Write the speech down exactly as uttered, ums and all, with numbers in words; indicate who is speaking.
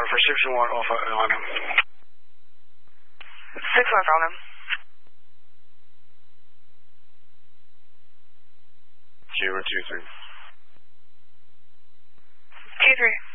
Speaker 1: water for six and one Alpha Lima.
Speaker 2: six one Lima.
Speaker 1: Zero two three.
Speaker 2: Two three.